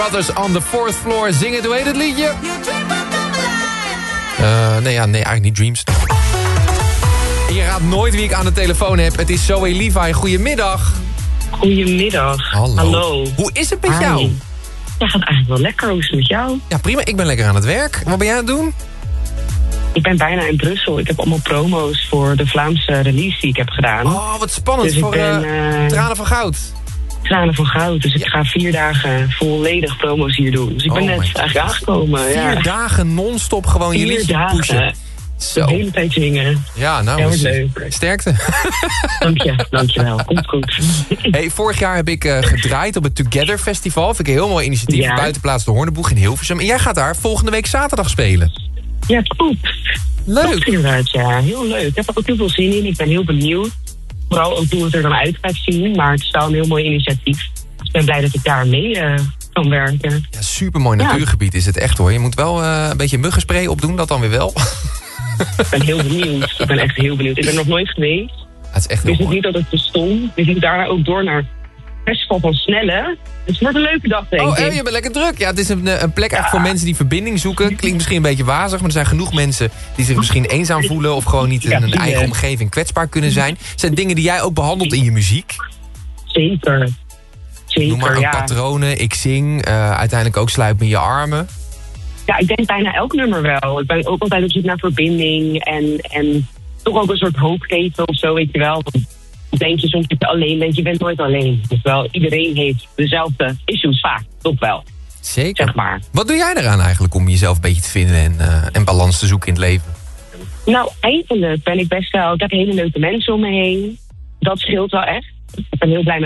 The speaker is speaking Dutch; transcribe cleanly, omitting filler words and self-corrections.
Brothers on the fourth floor zingen, hoe heet het liedje? Nee, eigenlijk niet Dreams. Je raadt nooit wie ik aan de telefoon heb. Het is Zoe Levi. Goedemiddag. Goedemiddag. Hallo. Hoe is het met jou? Ja, gaat eigenlijk wel lekker. Hoe is het met jou? Ja, prima. Ik ben lekker aan het werk. Wat ben jij aan het doen? Ik ben bijna in Brussel. Ik heb allemaal promo's voor de Vlaamse release die ik heb gedaan. Oh, wat spannend. Dus voor Tranen van Goud. Tranen van Goud. Dus ik ga 4 dagen volledig promo's hier doen. Dus ik ben net eigenlijk aangekomen. 4 dagen non-stop gewoon je liedje pushen. Zo. De hele tijd zingen. Ja, nou, dat leuk. Sterkte. Dankjewel. Komt goed. Hey, vorig jaar heb ik gedraaid op het Together Festival. Vind ik een heel mooi initiatief. Ja. Buitenplaats de Hoornboeg in Hilversum. En jij gaat daar volgende week zaterdag spelen. Ja, goed. Leuk. Inderdaad, ja. Heel leuk. Ik heb er ook heel veel zin in. Ik ben heel benieuwd. Vooral ook hoe het er dan uit gaat zien. Maar het is wel een heel mooi initiatief. Dus ik ben blij dat ik daar mee kan werken. Ja, supermooi natuurgebied is het echt hoor. Je moet wel een beetje muggenspray opdoen, dat dan weer wel. Ik ben heel benieuwd. Ik ben echt heel benieuwd. Ik ben nog nooit geweest. Het is echt ik wist niet dat het bestond. Ik liep daarna ook door naar het festival van Snelle. Het wordt een leuke dag, denk ik. Oh, je bent lekker druk. Ja, het is een plek echt voor mensen die verbinding zoeken. Klinkt misschien een beetje wazig, maar er zijn genoeg mensen die zich misschien eenzaam voelen of gewoon niet in een eigen omgeving kwetsbaar kunnen zijn. Zijn dingen die jij ook behandelt in je muziek? Zeker. Noem maar ook patronen, ik zing, uiteindelijk ook Sluit me in je armen. Ja, ik denk bijna elk nummer wel. Ik ben ook altijd op zoek naar verbinding en toch ook een soort hoop geven of zo, weet je wel. Dan denk je soms dat je alleen bent, je bent nooit alleen. Dus wel, iedereen heeft dezelfde issues vaak, toch wel. Zeker. Zeg maar. Wat doe jij eraan eigenlijk om jezelf een beetje te vinden en balans te zoeken in het leven? Nou, eigenlijk ben ik best wel, ik heb hele leuke mensen om me heen. Dat scheelt wel echt. Ik ben heel blij met